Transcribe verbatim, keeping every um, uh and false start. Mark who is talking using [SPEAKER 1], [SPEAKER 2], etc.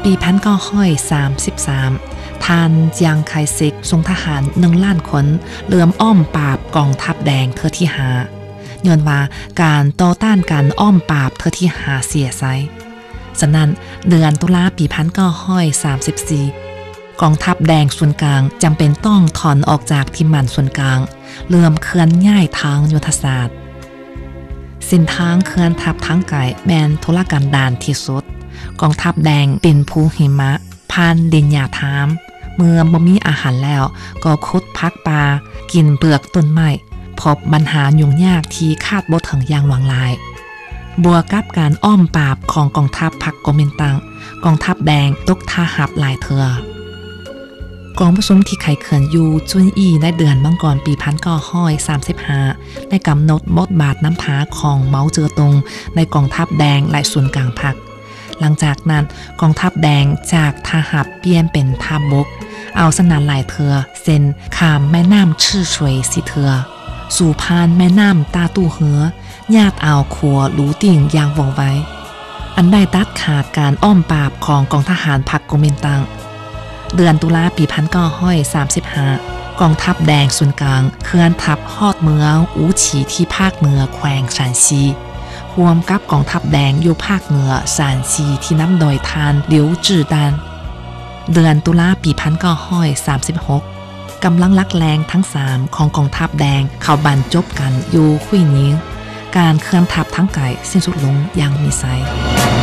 [SPEAKER 1] ปีพันเก้าร้อยสามสิบสามทานเจียงไคเซ็กทรงทหารหนึ่งล้านคนเลื่อมอ้อมปราบกองทัพแดงเธอที่หาย้อนว่าการต่อต้านการอ้อมปราบเธอที่หาเสียไซฉะนั้นเดือนตุลาปีพันเก้าร้อยสามสิบสี่กองทัพแดงส่วนกลางจำเป็นต้องถอนออกจากที่มั่นส่วนกลางเลื่อมเคลื่อนย้ายทางยุทธศาสตร์เส้นทางเคลื่อนทัพทั้งไก่แมนทุรกันดารที่สุดกองทัพแดงเป็นภูหิมะผ่านดินหญ้าทามเมื่อบ่มีอาหารแล้วก็คุดพักปลากินเปลือกต้นไม้พบปัญหายุ่งยากที่คาดบ่ถึงอย่างหวังหลายบวกกับการอ้อมปราบของกองทัพพรรคก๊กมินตั๋งกองทัพแดงตกท่าหับหลายเทื่อกองผสมที่ไขเขื่อนอยู่จุนอี้ในเดือนมังกรปีพันเก้าร้อยสามสิบห้าได้กำหนดบทบาทน้ำพาของเมาเจ๋อตงในกองทัพแดงและส่วนกลางพรรคหลังจากนั้นกองทัพแดงจากทหารเปลี่ยนเป็นทัพบกเอาสนานหลายเทือเส้นข้ามแม่น้ำชื่อช่วยสิเทือสู่พานแม่น้ำตาตู้เหือญาติอ่าวขัวหลูติ่งอย่างว่องไวอันได้ตัดขาดการอ้อมปราบของกองทหารพรรคก๊กมินตั๋งเดือนตุลาปีพันเก้าร้อยสามสิบห้ากองทัพแดงส่วนกลางเคลื่อนทัพฮอดเมืองอูฉีที่ภาคเหนือแขวงซานซีรวมกับกองทัพแดงอยู่ภาคเหนือซานซีที่น้ำดอยทานเหลียวจื่อดานเดือนตุลาปีพันเก้าร้อยสามสิบหกกำลังลักแรงทั้งสามของกองทัพแดงเข้าบรรจบกันอยู่คุยนิ้งการเคลื่อนทัพทั้งไก่สิ้นสุดลงอย่างมีไซ